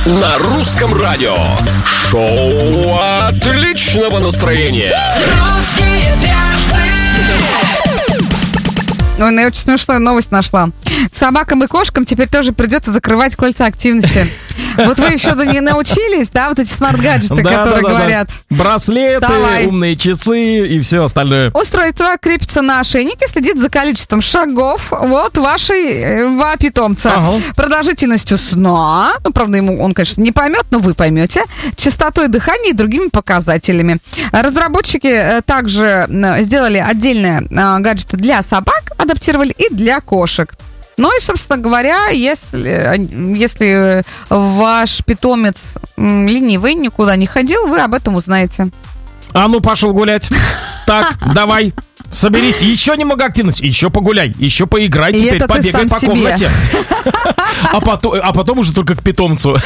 На русском радио. Шоу отличного настроения. Русские перцы. Ой, я очень смешную новость нашла. Собакам и кошкам теперь тоже придется закрывать кольца активности. Вот вы еще не научились, да, вот эти смарт-гаджеты, которые говорят. Браслеты, вставай. умные часы и все остальное. Устройство крепится на ошейник и следит за количеством шагов вот вашего питомца. Ага. Продолжительностью сна, ну, правда, он, конечно, не поймет, но вы поймете, частотой дыхания и другими показателями. Разработчики также сделали отдельные гаджеты для собак, адаптировали и для кошек. Ну и, собственно говоря, если ваш питомец ленивый, никуда не ходил, вы об этом узнаете. А ну, пошел гулять. Так, давай, соберись. Еще немного активности. Еще погуляй. Еще поиграй. И теперь это ты побегай сам по себе. комнате. А потом уже только к питомцу.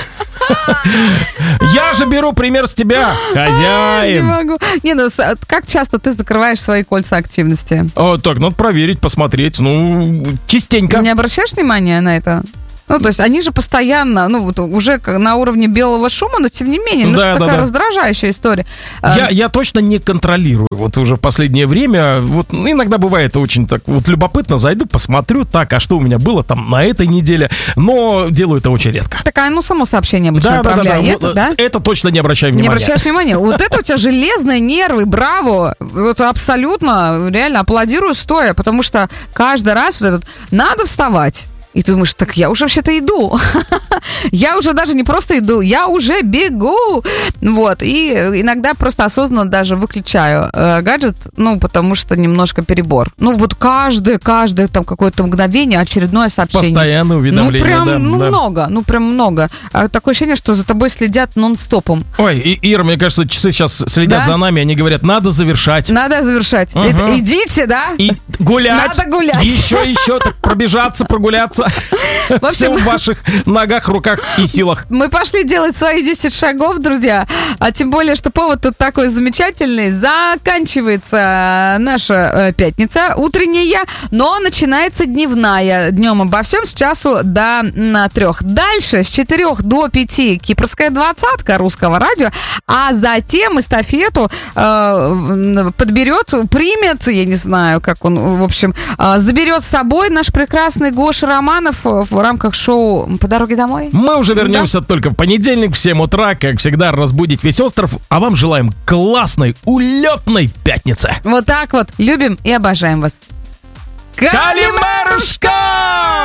Я же беру пример с тебя, Не хозяин. могу. Не, ну как часто ты закрываешь свои кольца активности? Так, надо проверить, посмотреть. Ну, частенько. Не обращаешь внимания на это? Ну, то есть они же постоянно, ну, вот уже на уровне белого шума, но тем не менее, Да, такая да. раздражающая история. Я точно не контролирую. Вот уже в последнее время, вот иногда бывает очень так вот любопытно, зайду, посмотрю, так, а что у меня было там на этой неделе, но делаю это очень редко. Такая, ну, само сообщение обычно отправляет, Вот, да? это точно не обращаю Не внимания. обращаешь внимания? Вот это у тебя железные нервы, браво. Вот абсолютно, реально аплодирую стоя, потому что каждый раз вот этот надо вставать. И ты думаешь, так я уже вообще-то иду. Я уже даже не просто иду, я уже бегу. Вот. И иногда просто осознанно даже выключаю гаджет, ну, потому что немножко перебор. Ну, вот каждое там какое-то мгновение очередное сообщение. Постоянное уведомление, прям, да. много. Такое ощущение, что за тобой следят нон-стопом. Ой, Ира, мне кажется, часы сейчас следят Да? за нами, они говорят, надо завершать. Надо завершать. Ага. Идите, да? И гулять. Надо гулять. Еще, так пробежаться, прогуляться. В общем, Все в ваших ногах, руках и силах. мы пошли делать свои 10 шагов, друзья. А тем более, что повод тут такой замечательный. Заканчивается наша пятница утренняя, но начинается дневная. Днем обо всем с часу до 3. Дальше с 4 до 5 кипрская двадцатка русского радио, а затем эстафету примет, я не знаю, как он, в общем, заберет с собой наш прекрасный Гоша Романов в рамках шоу «По дороге домой». Мы уже вернемся только в понедельник в 7 утра, как всегда, разбудить весь остров. А вам желаем классной, улетной пятницы. Вот так вот. Любим и обожаем вас. Калимарушка!